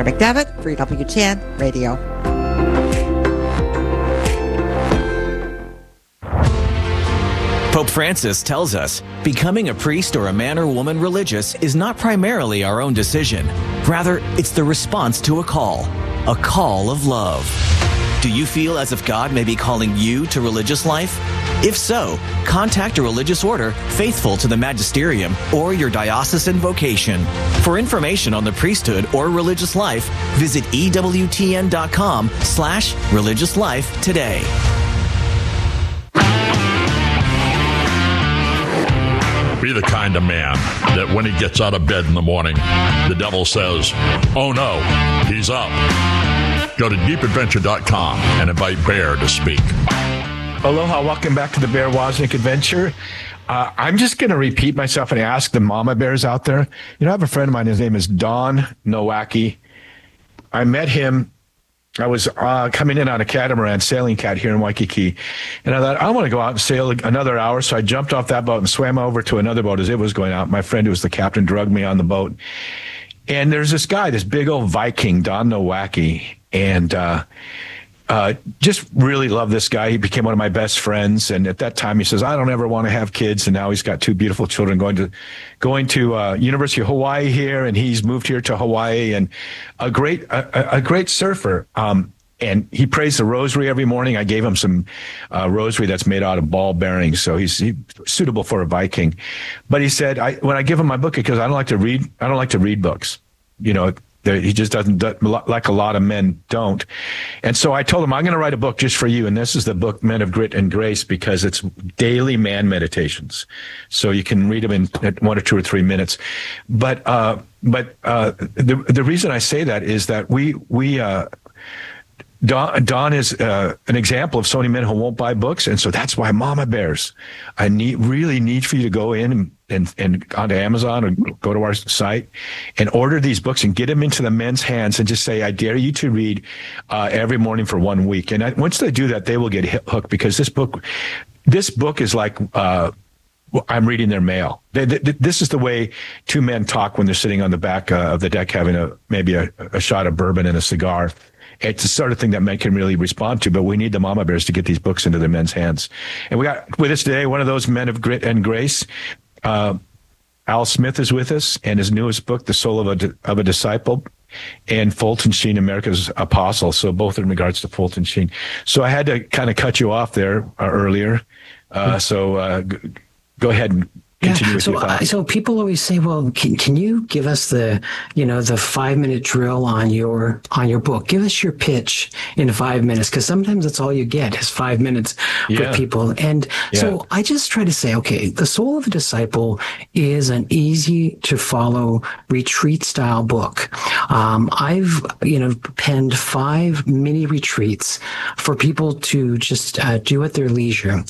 Heather McDevitt for WTN Radio. Pope Francis tells us becoming a priest or a man or woman religious is not primarily our own decision. Rather, it's the response to a call of love. Do you feel as if God may be calling you to religious life? If so, contact a religious order faithful to the magisterium or your diocesan vocation. For information on the priesthood or religious life, visit EWTN.com/religious life today. Be the kind of man that when he gets out of bed in the morning, the devil says, "Oh no, he's up." Go to deepadventure.com and invite Bear to speak. Aloha, welcome back to the Bear Wozniak Adventure. I'm just going to repeat myself and ask the mama bears out there. You know, I have a friend of mine, his name is Don Nowacki. I met him. I was coming in on a catamaran, sailing cat here in Waikiki. And I thought, I want to go out and sail another hour. So I jumped off that boat and swam over to another boat as it was going out. My friend who was the captain drugged me on the boat. And there's this guy, this big old Viking, Don Nowacki. And just really love this guy. He became one of my best friends. And at that time, he says, I don't ever want to have kids. And now he's got two beautiful children going to University of Hawaii here. And he's moved here to Hawaii, and a great surfer. And he prays the rosary every morning. I gave him some rosary that's made out of ball bearings. So he's suitable for a Viking. But he said, when I give him my book, because I don't like to read books, you know, he just doesn't, like a lot of men don't. And so I told him, I'm going to write a book just for you. And this is the book, Men of Grit and Grace, because it's daily man meditations. So you can read them in 1 or 2 or 3 minutes. But the reason I say that is that Don is an example of so many men who won't buy books. And so that's why Mama Bears, I really need for you to go in and onto Amazon or go to our site and order these books and get them into the men's hands and just say, I dare you to read every morning for 1 week. And once they do that, they will get hooked, because this book is like, I'm reading their mail. This is the way two men talk when they're sitting on the back of the deck having maybe a shot of bourbon and a cigar. It's the sort of thing that men can really respond to, but we need the mama bears to get these books into their men's hands. And we got with us today one of those men of grit and grace. Al Smith is with us, and his newest book, The Soul of a Disciple, and Fulton Sheen, America's Apostle. So both in regards to Fulton Sheen. So I had to kind of cut you off there earlier. So go ahead and continue with your thoughts. So people always say, well, can you give us the 5-minute drill on your book? Give us your pitch in 5 minutes, because sometimes that's all you get is 5 minutes with people. And so I just try to say, okay, The Soul of a Disciple is an easy to follow retreat style book. I've penned 5 mini retreats for people to just do at their leisure.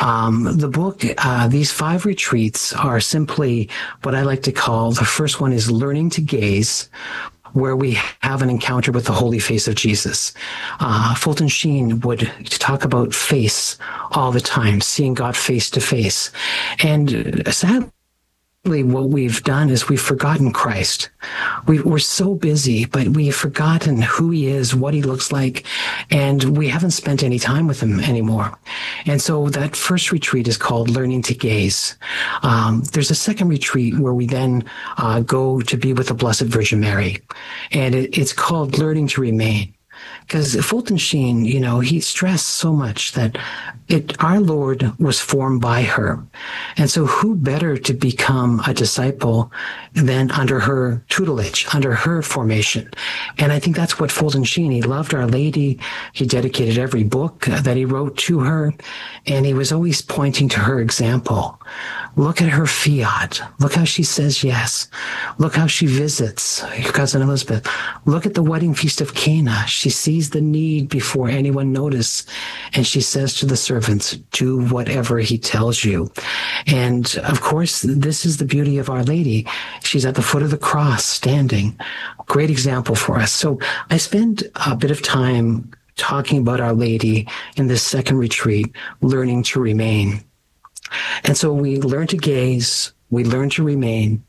The book, these 5 retreats are simply what I like to call, the first one is Learning to Gaze, where we have an encounter with the holy face of Jesus. Fulton Sheen would talk about face all the time, seeing God face to face. And sadly, what we've done is we've forgotten Christ. We're so busy, but we've forgotten who he is, what he looks like, and we haven't spent any time with him anymore. And so that first retreat is called Learning to Gaze. There's a second retreat where we then go to be with the Blessed Virgin Mary, and it's called Learning to Remain. Because Fulton Sheen, he stressed so much that our Lord was formed by her. And so who better to become a disciple than under her tutelage, under her formation? And I think that's what Fulton Sheen, he loved Our Lady. He dedicated every book that he wrote to her. And he was always pointing to her example. Look at her fiat. Look how she says yes. Look how she visits your cousin Elizabeth. Look at the wedding feast of Cana. She sees the need before anyone notices. And she says to the servants, do whatever he tells you. And of course, this is the beauty of Our Lady. She's at the foot of the cross standing. Great example for us. So I spend a bit of time talking about Our Lady in this second retreat, Learning to Remain. And so we learn to gaze, we learn to remain,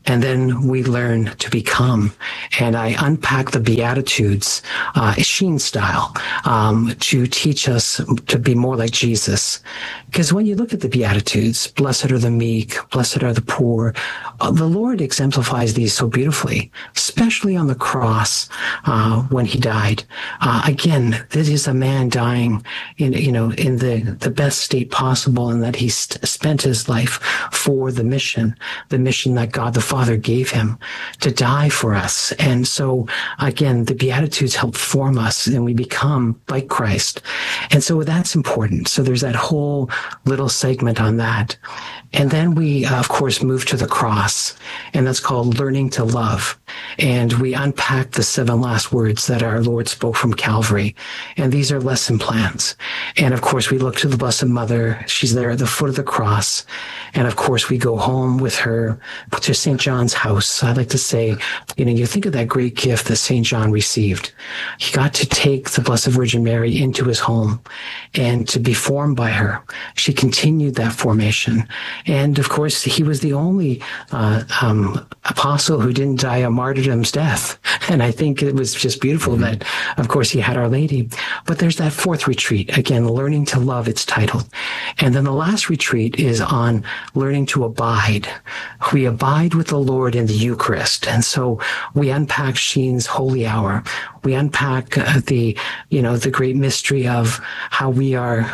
and then we learn to become. And I unpack the Beatitudes, Sheen style, to teach us to be more like Jesus. Because when you look at the Beatitudes, blessed are the meek, blessed are the poor, the Lord exemplifies these so beautifully, especially on the cross when he died. Again, this is a man dying in the best state possible, and that he spent his life for the mission that God the Father gave him to die for us. And so, again, the Beatitudes help form us, and we become like Christ. And so that's important. So there's that whole little segment on that. And then we, of course, move to the cross, and that's called learning to love. And we unpack the 7 last words that our Lord spoke from Calvary. And these are lesson plans. And of course, we look to the Blessed Mother. She's there at the foot of the cross. And of course, we go home with her to St. John's house. I like to say, you think of that great gift that St. John received. He got to take the Blessed Virgin Mary into his home and to be formed by her. She continued that formation. And of course, he was the only apostle who didn't die a martyrdom's death. And I think it was just beautiful that, of course, he had Our Lady. But there's that 4th retreat, again, learning to love, it's titled. And then the last retreat is on learning to abide. We abide with the Lord in the Eucharist. And so we unpack Sheen's Holy Hour. We unpack the great mystery of how we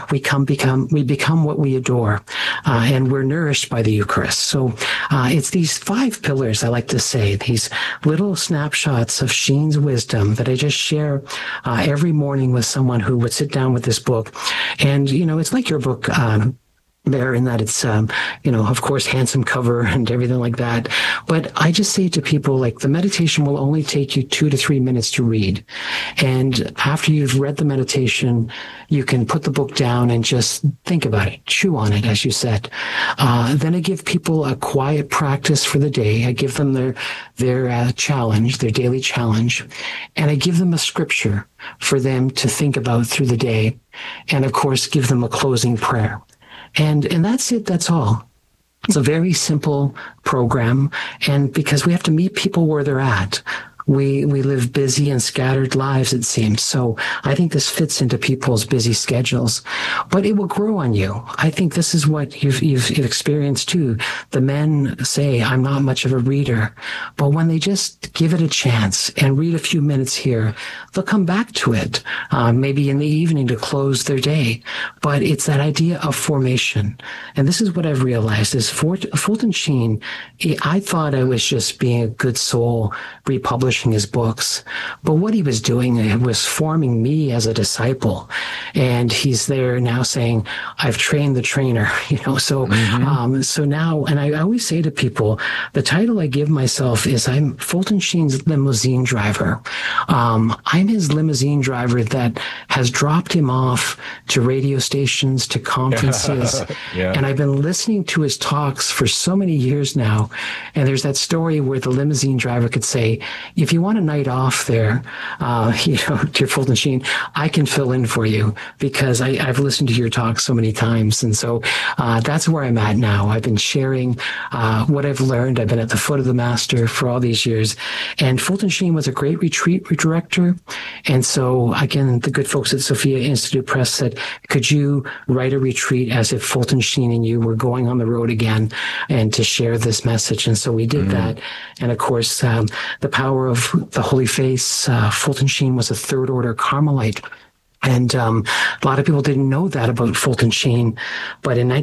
become what we adore, and we're nourished by the Eucharist. So it's these 5 pillars, I like to say, these little snapshots of Sheen's wisdom that I just share every morning with someone who would sit down with this book. And, it's like your book, there, in that it's, of course, handsome cover and everything like that. But I just say to people, like, the meditation will only take you 2 to 3 minutes to read. And after you've read the meditation, you can put the book down and just think about it, chew on it, as you said. Then I give people a quiet practice for the day. I give them their challenge, their daily challenge. And I give them a scripture for them to think about through the day. And of course, give them a closing prayer. And that's it. That's all. It's a very simple program. And because we have to meet people where they're at, we live busy and scattered lives, it seems. So I think this fits into people's busy schedules, but it will grow on you. I think this is what you've experienced too. The men say, I'm not much of a reader, but when they just give it a chance and read a few minutes here, they'll come back to it, maybe in the evening to close their day. But it's that idea of formation. And this is what I've realized is Fulton Sheen, I thought I was just being a good soul, republishing his books, but what he was doing was forming me as a disciple. And he's there now saying, I've trained the trainer, so so now, and I always say to people, the title I give myself is I'm Fulton Sheen's limousine driver. I'm his limousine driver that has dropped him off to radio stations, to conferences. And I've been listening to his talks for so many years now. And there's that story where the limousine driver could say, if you want a night off there, dear Fulton Sheen, I can fill in for you because I've listened to your talk so many times. And so that's where I'm at now. I've been sharing what I've learned. I've been at the foot of the master for all these years. And Fulton Sheen was a great retreat director. And so, again, the good folks at Sophia Institute Press said, could you write a retreat as if Fulton Sheen and you were going on the road again and to share this message? And so we did that. And of course, the power of the Holy Face, Fulton Sheen was a 3rd order Carmelite. And a lot of people didn't know that about Fulton Sheen. But in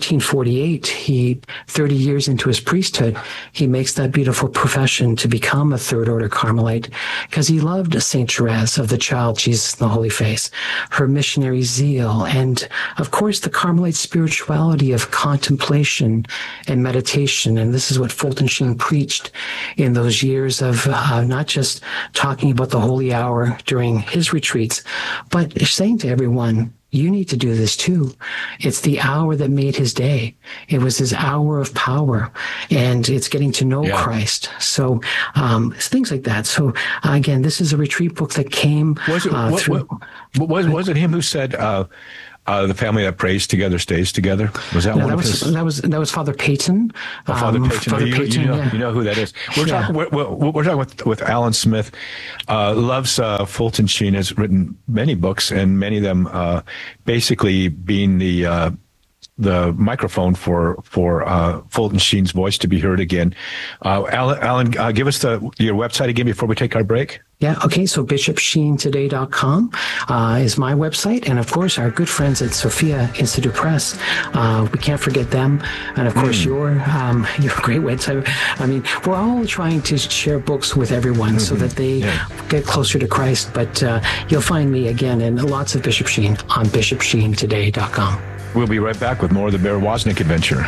1948, 30 years into his priesthood, he makes that beautiful profession to become a 3rd order Carmelite because he loved St. Therese of the Child Jesus and the Holy Face, her missionary zeal, and of course, the Carmelite spirituality of contemplation and meditation. And this is what Fulton Sheen preached in those years of not just talking about the holy hour during his retreats, but saying to everyone, you need to do this too. It's the hour that made his day. It was his hour of power, and it's getting to know Christ. So things like that. So again, this is a retreat book that came was it him who said, the family that prays together stays together. Was that one of his? That was Father Peyton. Father Peyton. Father Peyton, you know who that is. We're talking with Alan Smith. Loves Fulton Sheen, has written many books, and many of them basically being the microphone for Fulton Sheen's voice to be heard again. Alan, give us your website again before we take our break. Yeah, okay, so bishopsheentoday.com is my website, and of course our good friends at Sophia Institute Press, we can't forget them, and of course your great website. I mean, we're all trying to share books with everyone so that they get closer to Christ, but you'll find me again in lots of Bishop Sheen on bishopsheentoday.com. We'll be right back with more of the Bear Wozniak Adventure.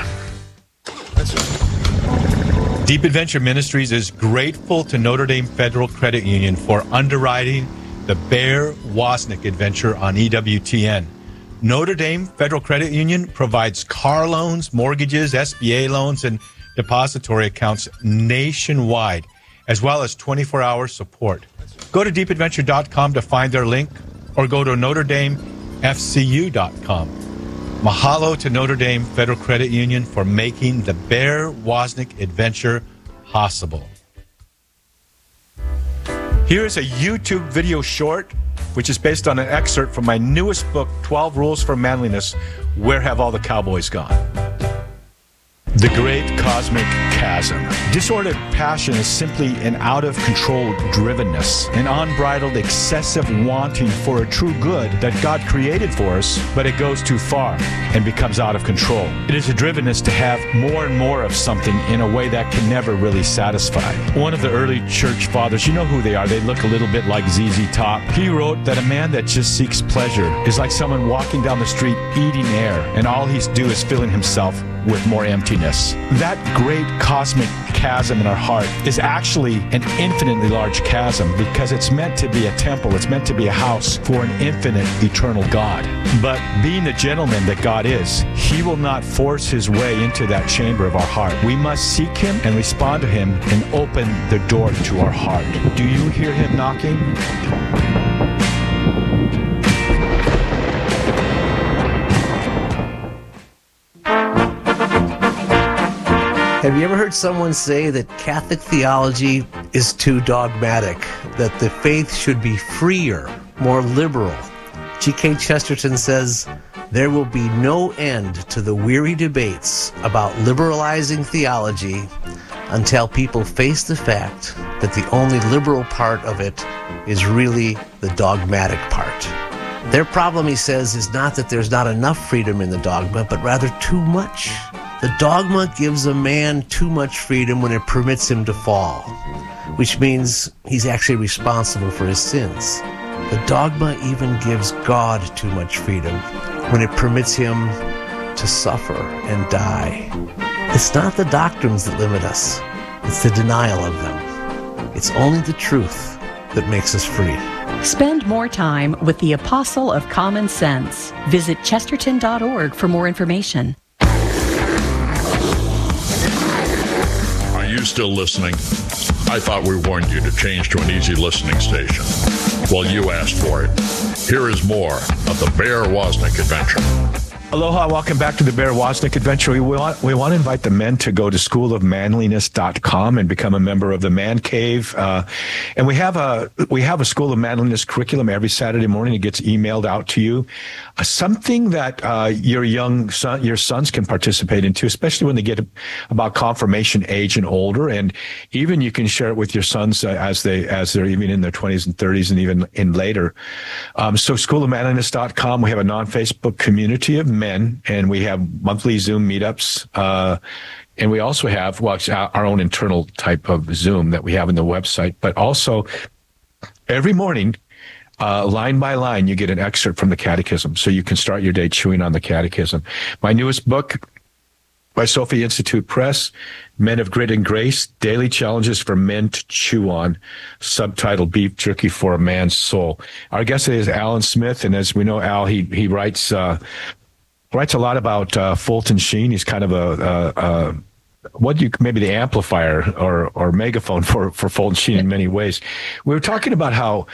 Deep Adventure Ministries is grateful to Notre Dame Federal Credit Union for underwriting the Bear Wozniak Adventure on EWTN. Notre Dame Federal Credit Union provides car loans, mortgages, SBA loans, and depository accounts nationwide, as well as 24-hour support. Go to deepadventure.com to find their link, or go to NotreDameFCU.com. Mahalo to Notre Dame Federal Credit Union for making the Bear Wozniak Adventure possible. Here is a YouTube video short, which is based on an excerpt from my newest book, 12 Rules for Manliness, Where Have All the Cowboys Gone? The Great Cosmic Chasm. Disordered passion is simply an out-of-control drivenness, an unbridled, excessive wanting for a true good that God created for us, but it goes too far and becomes out of control. It is a drivenness to have more and more of something in a way that can never really satisfy. One of the early church fathers, you know who they are, they look a little bit like ZZ Top. He wrote that a man that just seeks pleasure is like someone walking down the street eating air, and all he's do is filling himself with more emptiness. That great cosmic chasm in our heart is actually an infinitely large chasm because it's meant to be a temple. It's meant to be a house for an infinite, eternal God. But being the gentleman that God is, He will not force His way into that chamber of our heart. We must seek Him and respond to Him and open the door to our heart. Do you hear Him knocking? Have you ever heard someone say that Catholic theology is too dogmatic, that the faith should be freer, more liberal? G.K. Chesterton says, there will be no end to the weary debates about liberalizing theology until people face the fact that the only liberal part of it is really the dogmatic part. Their problem, he says, is not that there's not enough freedom in the dogma, but rather too much. The dogma gives a man too much freedom when it permits him to fall, which means he's actually responsible for his sins. The dogma even gives God too much freedom when it permits him to suffer and die. It's not the doctrines that limit us, it's the denial of them. It's only the truth that makes us free. Spend more time with the Apostle of Common Sense. Visit chesterton.org for more information. Are you still listening? I thought we warned you to change to an easy listening station. Well, you asked for it. Here is more of the Bear Wozniak Adventure. Aloha, welcome back to the Bear Wozniak Adventure. We want to invite the men to go to schoolofmanliness.com and become a member of the Man Cave. And we have a School of Manliness curriculum every Saturday morning. It gets emailed out to you. Something that your sons can participate in too, especially when they get about confirmation age and older. And even you can share it with your sons as they're even in their 20s and 30s and even in later. So schoolofmanliness.com, we have a non-Facebook community of men, and we have monthly Zoom meetups. And we also have, our own internal type of Zoom that we have in the website, but also every morning, line by line, you get an excerpt from the Catechism. So you can start your day chewing on the Catechism. My newest book by Sophia Institute Press, Men of Grit and Grace, Daily Challenges for Men to Chew On, subtitled Beef Jerky for a Man's Soul. Our guest today is Alan Smith, and as we know, Al, he writes a lot about Fulton Sheen. He's kind of maybe the amplifier or megaphone for Fulton Sheen in many ways. We were talking about how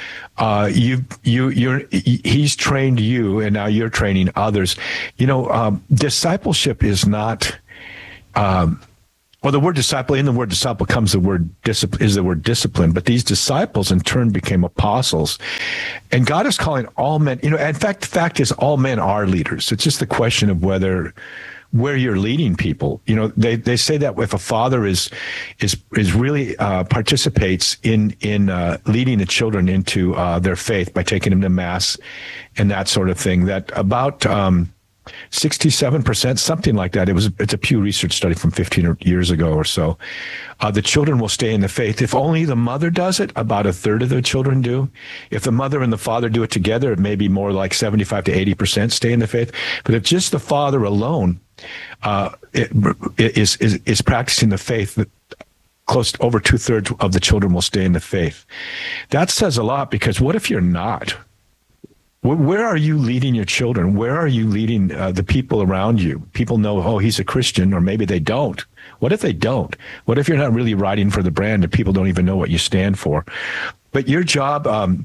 he's trained you, and now you're training others. Discipleship is not. Well, the word disciple, in the word disciple comes the word discipline, but these disciples in turn became apostles. And God is calling all men, in fact, the fact is all men are leaders. It's just the question of where you're leading people. They say that if a father is really participates in leading the children into their faith by taking them to mass and that sort of thing, that about 67%, something like that. It's a Pew Research study from 15 years ago or so. The children will stay in the faith. If only the mother does it, about a third of the children do. If the mother and the father do it together, it may be more like 75 to 80% stay in the faith. But if just the father alone is practicing the faith, close to over 2/3 of the children will stay in the faith. That says a lot, because what if you're not? Where are you leading your children? Where are you leading the people around you? People know, oh, he's a Christian, or maybe they don't. What if they don't? What if you're not really riding for the brand and people don't even know what you stand for? But your job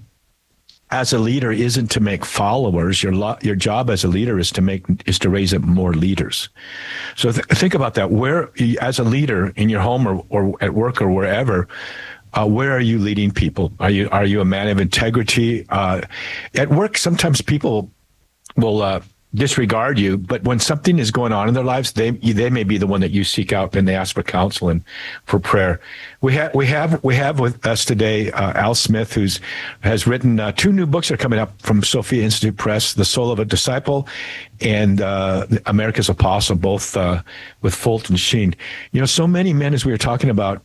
as a leader isn't to make followers. Your job as a leader is to raise up more leaders. So think about that. Where, as a leader in your home or at work or wherever, where are you leading people? Are you a man of integrity? At work, sometimes people will disregard you, but when something is going on in their lives, they may be the one that you seek out and they ask for counsel and for prayer. We have with us today Al Smith, who has written 2 new books that are coming up from Sophia Institute Press: The Soul of a Disciple and America's Apostle, both with Fulton Sheen. So many men, as we were talking about,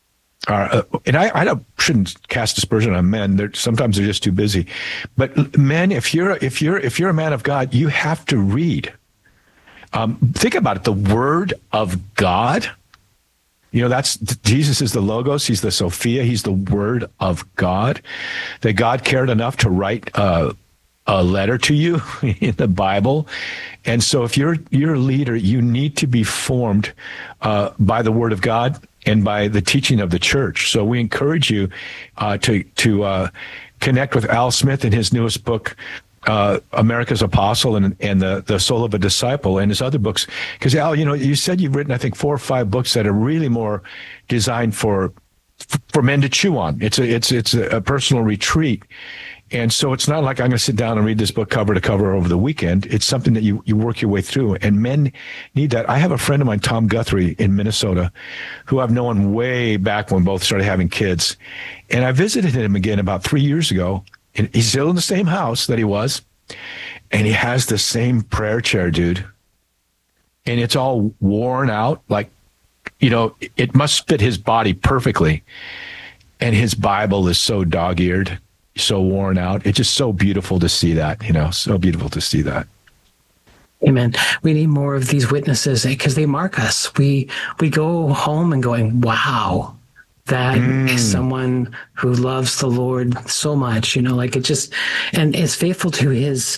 and I shouldn't cast aspersion on men. Sometimes they're just too busy. But men, if you're a man of God, you have to read. Think about it. The Word of God. That's Jesus is the Logos. He's the Sophia. He's the Word of God. That God cared enough to write a letter to you in the Bible. And so if you're a leader, you need to be formed by the Word of God and by the teaching of the church. So we encourage you to connect with Al Smith in his newest book, America's Apostle and the Soul of a Disciple, and his other books. Because Al, you said you've written, I think, 4 or 5 books that are really more designed for men to chew on. It's a personal retreat. And so it's not like I'm going to sit down and read this book cover to cover over the weekend. It's something that you work your way through, and men need that. I have a friend of mine, Tom Guthrie, in Minnesota, who I've known way back when both started having kids. And I visited him again about 3 years ago, and he's still in the same house that he was, and he has the same prayer chair, dude. And it's all worn out, like, it must fit his body perfectly. And his Bible is so dog-eared, so worn out. It's just so beautiful to see that, so beautiful to see that. Amen. We need more of these witnesses because they mark us. We go home and going, wow, that is someone who loves the Lord so much, like it just, and is faithful to his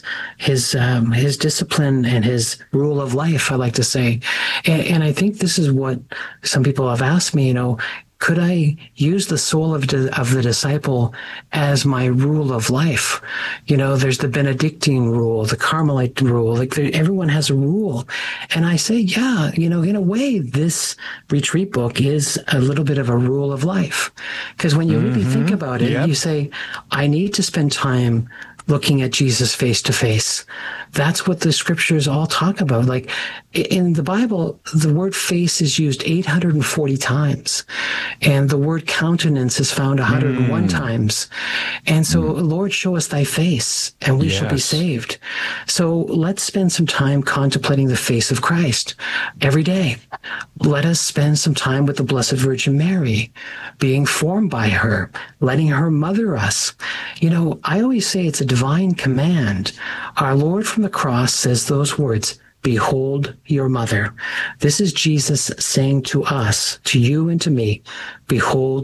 discipline and his rule of life, I like to say. And I think this is what some people have asked me, could I use the soul of the disciple as my rule of life? There's the Benedictine rule, the Carmelite rule, everyone has a rule. And I say, yeah, in a way, this retreat book is a little bit of a rule of life. Because when you really think about it, you say, I need to spend time looking at Jesus face to face. That's what the scriptures all talk about. Like in the Bible, the word face is used 840 times, and the word countenance is found 101 times. And so, Lord, show us thy face, and we shall be saved. So let's spend some time contemplating the face of Christ every day. Let us spend some time with the Blessed Virgin Mary, being formed by her, letting her mother us. I always say it's a divine command. Our Lord from the cross says those words, behold your mother. This is Jesus saying to us, to you and to me, behold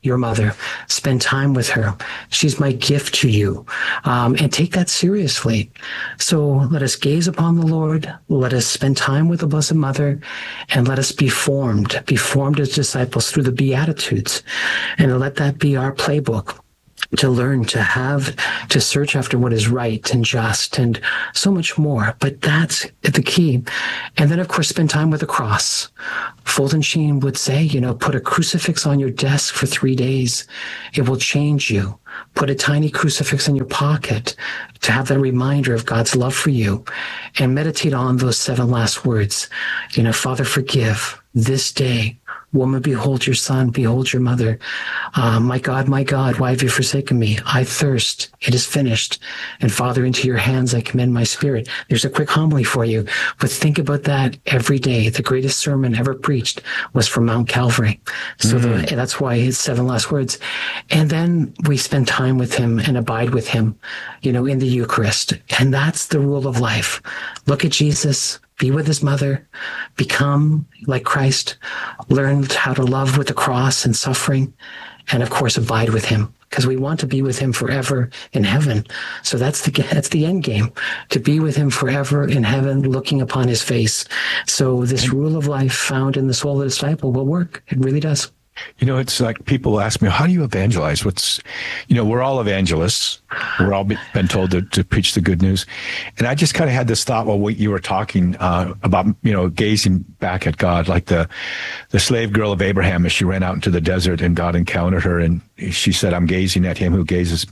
your mother. Spend time with her. She's my gift to you. And take that seriously. So let us gaze upon the Lord. Let us spend time with the Blessed Mother, and let us be formed as disciples through the Beatitudes. And let that be our playbook to learn, to search after what is right and just and so much more. But that's the key. And then, of course, spend time with the cross. Fulton Sheen would say, put a crucifix on your desk for 3 days. It will change you. Put a tiny crucifix in your pocket to have that reminder of God's love for you, and meditate on those 7 last words. Father, forgive this day. Woman, behold your son, behold your mother. My God, why have you forsaken me? I thirst. It is finished. And Father, into your hands I commend my spirit. There's a quick homily for you, but think about that every day. The greatest sermon ever preached was from Mount Calvary. So that's why it's 7 last words. And then we spend time with him and abide with him, in the Eucharist. And that's the rule of life. Look at Jesus. Be with his mother, become like Christ, learn how to love with the cross and suffering, and of course abide with him, because we want to be with him forever in heaven. So that's the end game, to be with him forever in heaven, looking upon his face. So this rule of life found in the Soul of the Disciple will work. It really does. It's like people ask me, how do you evangelize? We're all evangelists. We're all been told to preach the good news. And I just kind of had this thought while you were talking about, gazing back at God, like the slave girl of Abraham as she ran out into the desert and God encountered her. And she said, I'm gazing at him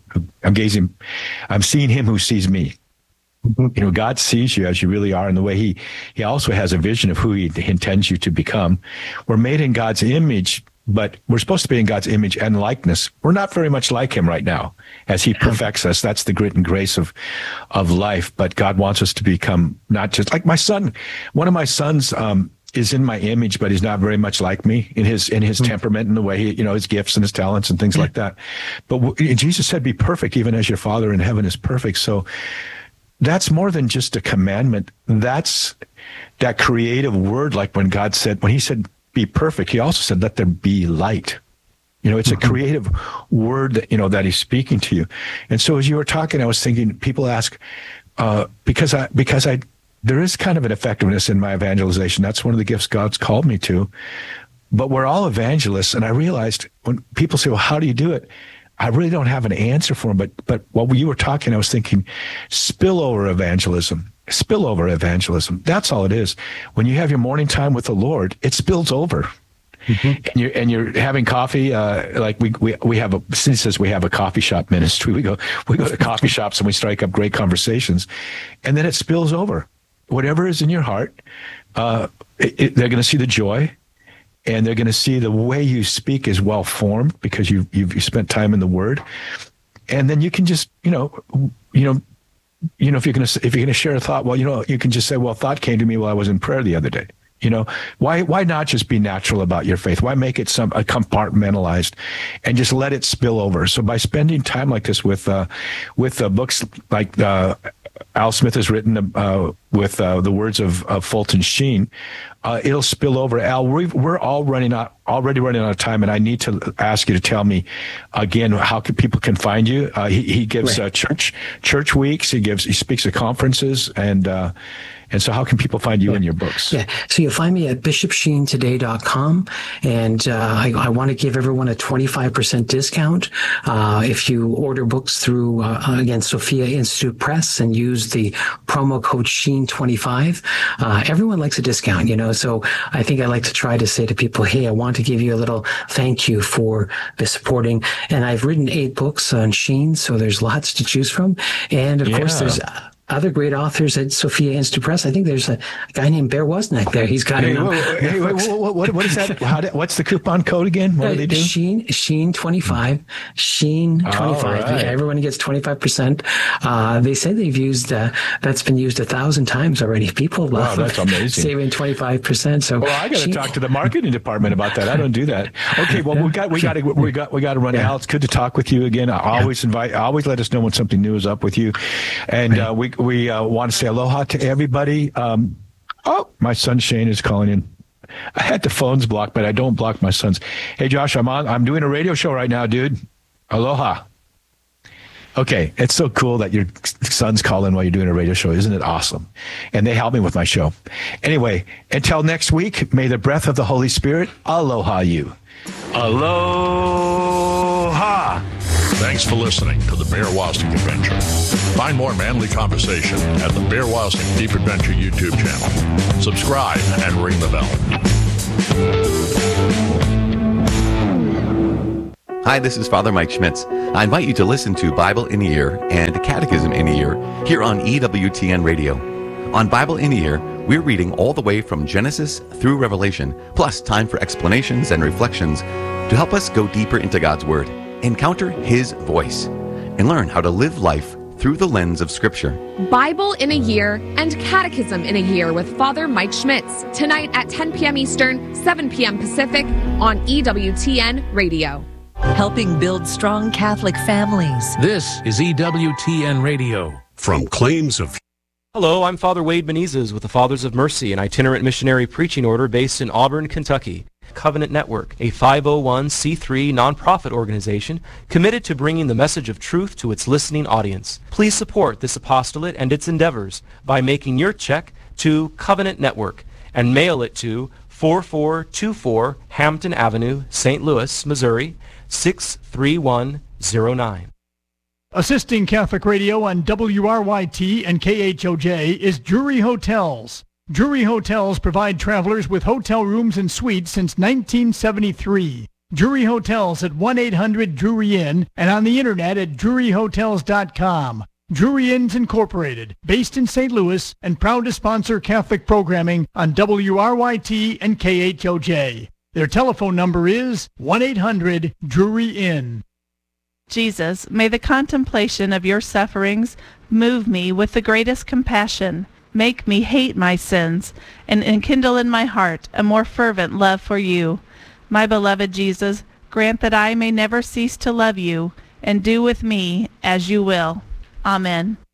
I'm seeing him who sees me. God sees you as you really are, and the way he also has a vision of who he intends you to become. We're made in God's image, but we're supposed to be in God's image and likeness. We're not very much like him right now as he perfects us. That's the grit and grace of life. But God wants us to become not just like my son. One of my sons is in my image, but he's not very much like me in his temperament and the way he, his gifts and his talents and things like that. But Jesus said, be perfect, even as your Father in heaven is perfect. So that's more than just a commandment. That's that creative word. Like when he said, be perfect, he also said, let there be light. It's a creative word that, that he's speaking to you. And so as you were talking, I was thinking, people ask, because there is kind of an effectiveness in my evangelization. That's one of the gifts God's called me to. But we're all evangelists. And I realized when people say, well, how do you do it? I really don't have an answer for them. But while you were talking, I was thinking spillover evangelism. That's all it is. When you have your morning time with the Lord, it spills over. And you're having coffee. Like we have we have a coffee shop ministry. We go to coffee shops and we strike up great conversations, and then it spills over. Whatever is in your heart, they're going to see the joy, and they're going to see the way you speak is well formed because you've spent time in the Word, and then you can just if you're going to share a thought, you can just say, well, thought came to me while I was in prayer the other day. Why not just be natural about your faith? Why make it compartmentalized and just let it spill over? So by spending time like this with books like Al Smith has written with the words of Fulton Sheen, it'll spill over. Al, we're already running out of time, and I need to ask you to tell me again how people can find you. He gives church weeks. He speaks at conferences, and so how can people find you and your books? Yeah, so you'll find me at bishopsheentoday.com, and I want to give everyone a 25% discount if you order books through, again, Sophia Institute Press and use the promo code SHEEN25. Everyone likes a discount, so I think I like to try to say to people, hey, I want to give you a little thank you for the supporting. And I've written 8 books on Sheen, so there's lots to choose from. And of course, there's other great authors at Sophia Institute Press. I think there's a guy named Bear Wozniak there. He's got what is that? What's the coupon code again? What do they do? Sheen25. Sheen25. Right. Yeah, everyone gets 25%. They say they've used that's been used 1,000 times already. People love that's amazing. Saving 25%. So I got to talk to the marketing department about that. I don't do that. Okay, well we got to run out. It's good to talk with you again. Always let us know when something new is up with you, and we want to say aloha to everybody. My son Shane is calling in. I had the phones blocked, but I don't block my sons. Hey, Josh, I'm doing a radio show right now, dude. Aloha. Okay, it's so cool that your sons call in while you're doing a radio show. Isn't it awesome? And they help me with my show. Anyway, until next week, may the breath of the Holy Spirit aloha you. Aloha. Thanks for listening to the Bear Wozniak Adventure. Find more manly conversation at the Bear Wozniak Deep Adventure YouTube channel. Subscribe and ring the bell. Hi, this is Father Mike Schmitz. I invite you to listen to Bible in a Year and Catechism in a Year here on EWTN Radio. On Bible in a Year, we're reading all the way from Genesis through Revelation, plus time for explanations and reflections to help us go deeper into God's Word, encounter His voice, and learn how to live life through the lens of Scripture. Bible in a Year and Catechism in a Year with Father Mike Schmitz, tonight at 10 p.m. Eastern, 7 p.m. Pacific on EWTN Radio. Helping build strong Catholic families. This is EWTN Radio. From claims of... Hello, I'm Father Wade Benitez with the Fathers of Mercy, an itinerant missionary preaching order based in Auburn, Kentucky. Covenant Network, a 501c3 nonprofit organization committed to bringing the message of truth to its listening audience. Please support this apostolate and its endeavors by making your check to Covenant Network and mail it to 4424 Hampton Avenue, St. Louis, Missouri, 63109. Assisting Catholic Radio on WRYT and KHOJ is Drury Hotels. Drury Hotels provide travelers with hotel rooms and suites since 1973. Drury Hotels at 1-800-DRURY INN and on the internet at druryhotels.com. Drury Inns Incorporated, based in St. Louis and proud to sponsor Catholic programming on WRYT and KHOJ. Their telephone number is 1-800-DRURY INN. Jesus, may the contemplation of your sufferings move me with the greatest compassion. Make me hate my sins and enkindle in my heart a more fervent love for you. My beloved Jesus, grant that I may never cease to love you and do with me as you will. Amen.